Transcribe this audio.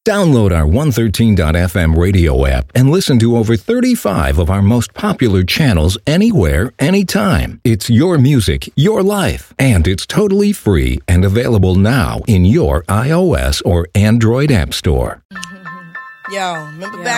Download our 113.fm radio app and listen to over 35 of our most popular channels anywhere, anytime. It's your music, your life, and it's totally free and available now in your iOS or Android app store. Yo, remember back